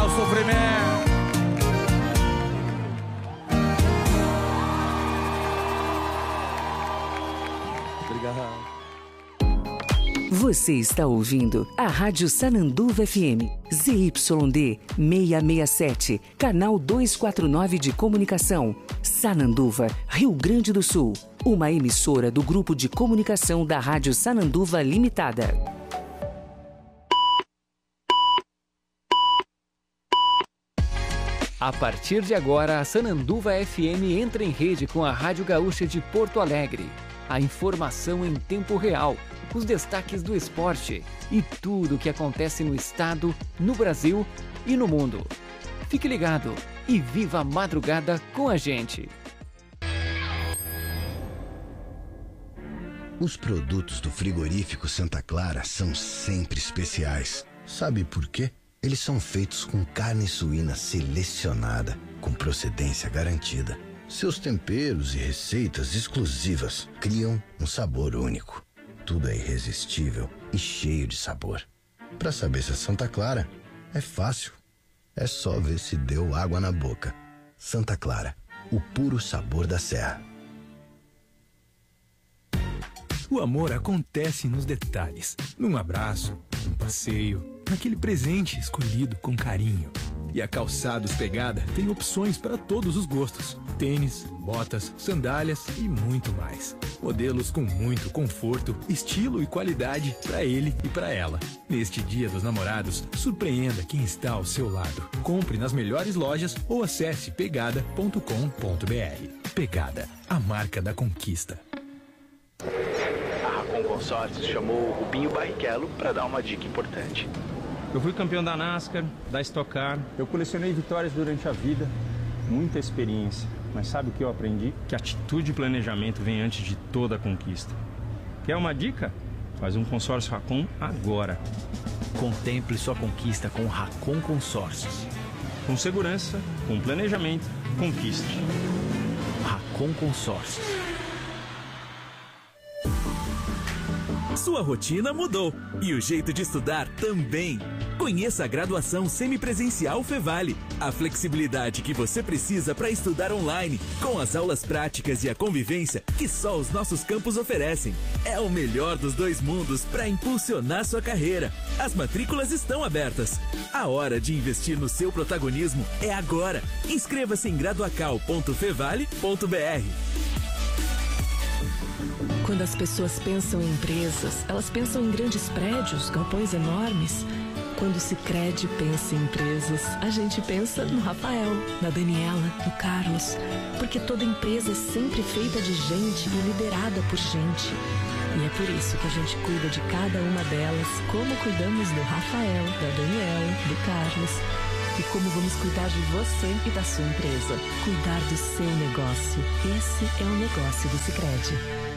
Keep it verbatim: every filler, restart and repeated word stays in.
o sofrimento. Obrigado. Você está ouvindo a Rádio Sananduva F M, Z Y D seiscentos e sessenta e sete, canal duzentos e quarenta e nove de comunicação, Sananduva, Rio Grande do Sul. Uma emissora do Grupo de Comunicação da Rádio Sananduva Limitada. A partir de agora, a Sananduva F M entra em rede com a Rádio Gaúcha de Porto Alegre. A informação em tempo real, os destaques do esporte e tudo o que acontece no estado, no Brasil e no mundo. Fique ligado e viva a madrugada com a gente. Os produtos do frigorífico Santa Clara são sempre especiais. Sabe por quê? Eles são feitos com carne suína selecionada, com procedência garantida. Seus temperos e receitas exclusivas criam um sabor único. Tudo é irresistível e cheio de sabor. Para saber se é Santa Clara, é fácil. É só ver se deu água na boca. Santa Clara, o puro sabor da serra. O amor acontece nos detalhes. Num abraço, num passeio, naquele presente escolhido com carinho. E a Calçados Pegada tem opções para todos os gostos. Tênis, botas, sandálias e muito mais. Modelos com muito conforto, estilo e qualidade para ele e para ela. Neste Dia dos Namorados, surpreenda quem está ao seu lado. Compre nas melhores lojas ou acesse pegada ponto com ponto b r. Pegada, a marca da conquista. A Racon Consórcios chamou o Rubinho Barrichello para dar uma dica importante. Eu fui campeão da NASCAR, da Stock Car. Eu colecionei vitórias durante a vida, muita experiência. Mas sabe o que eu aprendi? Que atitude e planejamento vem antes de toda a conquista. Quer uma dica? Faz um consórcio Racon agora. Contemple sua conquista com o Racon Consórcios. Com segurança, com planejamento, conquiste. Racon Consórcios. Sua rotina mudou e o jeito de estudar também. Conheça a graduação semipresencial Fevale, a flexibilidade que você precisa para estudar online, com as aulas práticas e a convivência que só os nossos campos oferecem. É o melhor dos dois mundos para impulsionar sua carreira. As matrículas estão abertas. A hora de investir no seu protagonismo é agora. Inscreva-se em graduacal ponto fevale ponto b r. Quando as pessoas pensam em empresas, elas pensam em grandes prédios, galpões enormes. Quando o Sicredi pensa em empresas, a gente pensa no Rafael, na Daniela, no Carlos. Porque toda empresa é sempre feita de gente e liderada por gente. E é por isso que a gente cuida de cada uma delas, como cuidamos do Rafael, da Daniela, do Carlos. E como vamos cuidar de você e da sua empresa. Cuidar do seu negócio. Esse é o negócio do Sicredi.